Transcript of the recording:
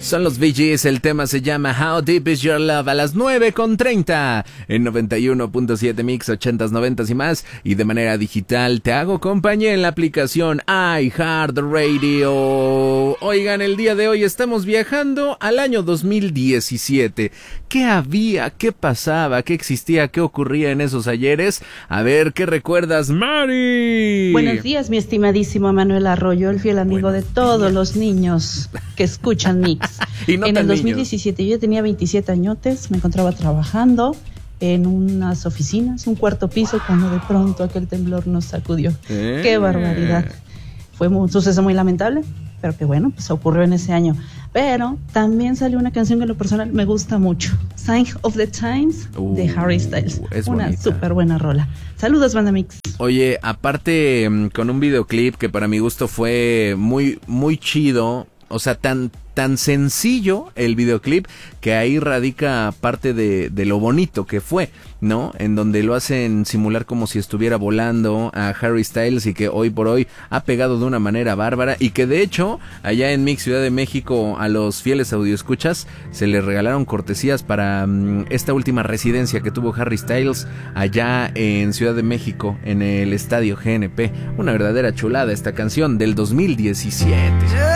Son los Bee Gees, el tema se llama How Deep Is Your Love a las 9:30 en 91.7 Mix 80s, 90s y más, y de manera digital te hago compañía en la aplicación iHeartRadio. Oigan, el día de hoy estamos viajando al año 2017. ¿Qué había? ¿Qué pasaba? ¿Qué existía? ¿Qué ocurría en esos ayeres? A ver, ¿qué recuerdas, Mari? Buenos días, mi estimadísimo Manuel Arroyo, el fiel amigo de todos los niños que escuchan Mix. Y no en el tan 2017 yo tenía 27 añotes, me encontraba trabajando en unas oficinas, un cuarto piso, cuando de pronto aquel temblor nos sacudió. ¡Qué barbaridad! Fue un suceso muy lamentable, pero que bueno, pues ocurrió en ese año. Pero también salió una canción que en lo personal me gusta mucho, Sign of the Times, de Harry Styles. Es una bonita. súper buena rola. Saludos, banda Mix. Oye, aparte con un videoclip que para mi gusto fue muy, muy chido, o sea, tan sencillo el videoclip, que ahí radica parte de lo bonito que fue, ¿no? En donde lo hacen simular como si estuviera volando a Harry Styles, y que hoy por hoy ha pegado de una manera bárbara, y que de hecho allá en Mix Ciudad de México a los fieles audioescuchas se les regalaron cortesías para esta última residencia que tuvo Harry Styles allá en Ciudad de México, en el estadio GNP. Una verdadera chulada esta canción del 2017.